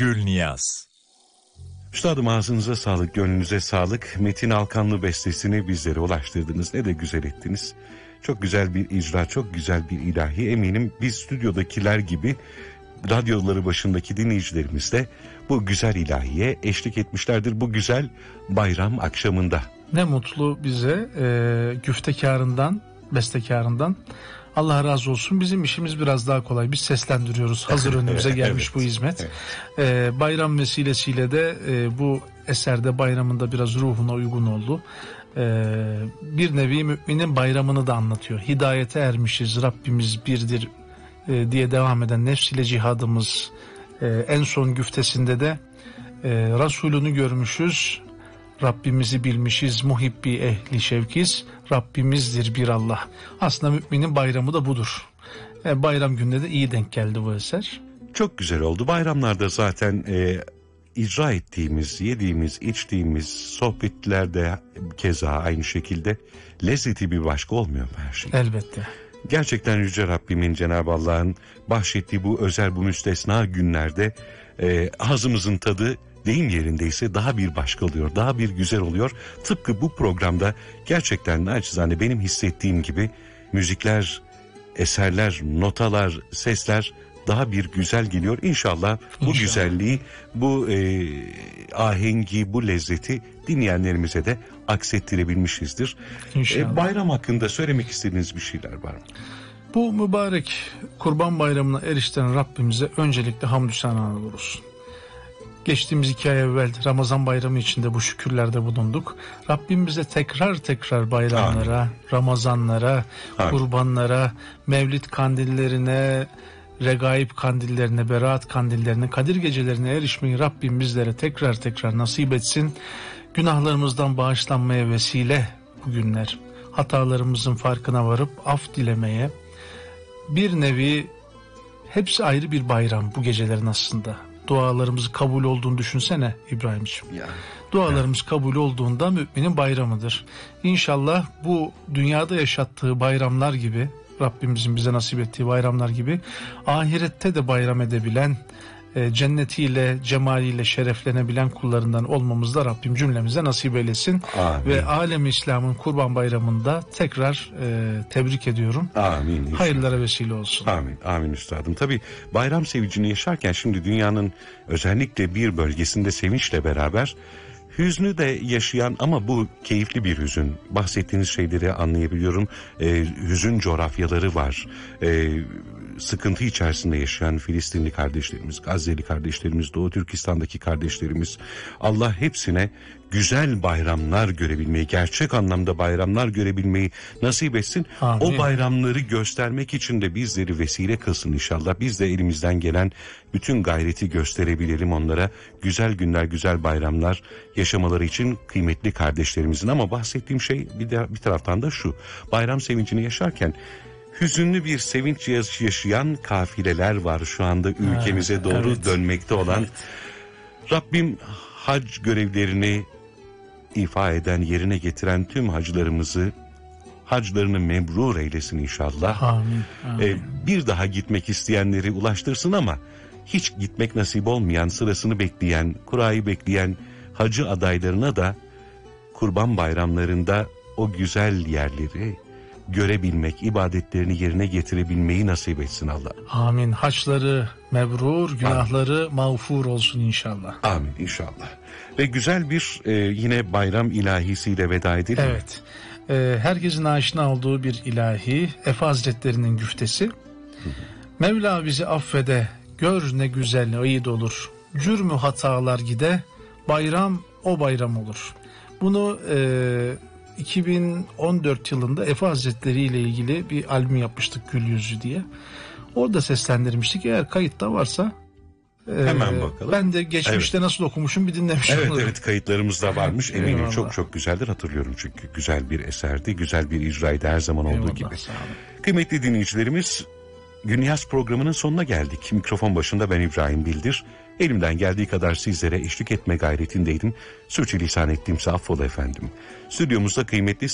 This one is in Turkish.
Gülniyaz. Üstadım ağzınıza sağlık, gönlünüze sağlık. Metin Alkanlı bestesini bizlere ulaştırdınız. Ne de güzel ettiniz. Çok güzel bir icra, çok güzel bir ilahi. Eminim biz stüdyodakiler gibi radyoları başındaki dinleyicilerimiz de bu güzel ilahiye eşlik etmişlerdir bu güzel bayram akşamında. Ne mutlu bize güftekarından, bestekarından. Allah razı olsun. Bizim işimiz biraz daha kolay. Biz seslendiriyoruz. Hazır önümüze gelmiş evet, bu hizmet. Evet. Bayram vesilesiyle de bu eserde bayramında biraz ruhuna uygun oldu. Bir nevi müminin bayramını da anlatıyor. Hidayete ermişiz, Rabbimiz birdir diye devam eden nefsiyle cihadımız. En son güftesinde de Resulünü görmüşüz, Rabbimizi bilmişiz, muhibbi ehli şevkiz, Rabbimizdir bir Allah. Aslında müminin bayramı da budur. Bayram gününe de iyi denk geldi bu eser. Çok güzel oldu. Bayramlarda zaten icra ettiğimiz, yediğimiz, içtiğimiz sohbetlerde keza aynı şekilde lezzeti bir başka olmuyor mu her şey? Elbette. Gerçekten Yüce Rabbimin, Cenab-ı Allah'ın bahşettiği bu özel, bu müstesna günlerde ağzımızın tadı deyim yerindeyse daha bir başka oluyor, daha bir güzel oluyor. Tıpkı bu programda gerçekten naçizane benim hissettiğim gibi müzikler, eserler, notalar, sesler daha bir güzel geliyor. İnşallah bu güzelliği, bu ahengi, bu lezzeti dinleyenlerimize de aksettirebilmişizdir. Bayram hakkında söylemek istediğiniz bir şeyler var mı? Bu mübarek Kurban Bayramı'na eriştiren Rabbimize öncelikle hamdü senalar olsun. Geçtiğimiz 2 ay evvel Ramazan Bayramı içinde bu şükürlerde bulunduk. Rabbim bize tekrar bayramlara, amin, Ramazanlara, amin, kurbanlara, Mevlid kandillerine, Regaib kandillerine, Berat kandillerine, Kadir gecelerine erişmeyi Rabbim bizlere tekrar nasip etsin. Günahlarımızdan bağışlanmaya vesile bu günler. Hatalarımızın farkına varıp af dilemeye, bir nevi hepsi ayrı bir bayram bu gecelerin aslında. Dualarımız kabul olduğunu düşünsene İbrahimciğim. Yani. Dualarımız kabul olduğunda müminin bayramıdır. İnşallah bu dünyada yaşattığı bayramlar gibi, Rabbimizin bize nasip ettiği bayramlar gibi ahirette de bayram edebilen, cennetiyle, cemaliyle şereflenebilen kullarından olmamız da Rabbim cümlemize nasip eylesin. Amin. Ve Alem-i İslam'ın Kurban Bayramı'nda tekrar tebrik ediyorum. Amin. Hayırlara vesile olsun. Amin. Amin üstadım. Tabii bayram sevincini yaşarken şimdi dünyanın özellikle bir bölgesinde sevinçle beraber hüznü de yaşayan, ama bu keyifli bir hüzün. Bahsettiğiniz şeyleri anlayabiliyorum. Hüzün coğrafyaları var. Sıkıntı içerisinde yaşayan Filistinli kardeşlerimiz, Gazze'li kardeşlerimiz, Doğu Türkistan'daki kardeşlerimiz, Allah hepsine güzel bayramlar görebilmeyi, gerçek anlamda bayramlar görebilmeyi nasip etsin. Amin. O bayramları göstermek için de bizleri vesile kılsın inşallah. Biz de elimizden gelen bütün gayreti gösterebilelim onlara. Güzel günler, güzel bayramlar yaşamaları için kıymetli kardeşlerimizin. Ama bahsettiğim şey bir taraftan da şu: bayram sevincini yaşarken hüzünlü bir sevinç yaşayan kafileler var şu anda ülkemize doğru dönmekte olan. Evet. Rabbim hac görevlerini ifa eden, yerine getiren tüm hacılarımızı haclarını mebrur eylesin inşallah. Amin. Amin. Bir daha gitmek isteyenleri ulaştırsın, ama hiç gitmek nasip olmayan, sırasını bekleyen, kurayı bekleyen hacı adaylarına da Kurban bayramlarında o güzel yerleri görebilmek, ibadetlerini yerine getirebilmeyi nasip etsin Allah. Amin. Haçları mebrur, günahları mağfur olsun inşallah. Amin inşallah. Ve güzel bir yine bayram ilahisiyle veda edelim. Evet. Herkesin aşina olduğu bir ilahi, Efe Hazretleri'nin güftesi. Mevla bizi affede, gör ne güzel ne iyi olur. Cürmü hatalar gide, bayram o bayram olur. Bunu 2014 yılında Efe Hazretleri ile ilgili bir albüm yapmıştık, Gül Yüzü diye. Orada seslendirmiştik. Eğer kayıtta varsa hemen bakalım. Ben de geçmişte nasıl okumuşum bir dinlemiş olurum. Evet, kayıtlarımızda varmış. Eminim çok güzeldir, hatırlıyorum çünkü güzel bir eserdi, güzel bir icraydı her zaman olduğu gibi. Kıymetli dinleyicilerimiz, Gülniyaz programının sonuna geldik. Mikrofon başında ben İbrahim Bildir. Elimden geldiği kadar sizlere eşlik etme gayretindeydim. Sürçülisan ettiğimse affola efendim. Stüdyomuzda kıymetli